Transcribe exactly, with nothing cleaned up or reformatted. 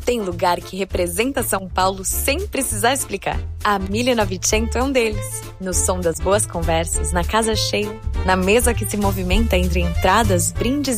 Tem lugar que representa São Paulo sem precisar explicar. A mille novecento é um deles. No som das boas conversas, na casa cheia, na mesa que se movimenta entre entradas, brindes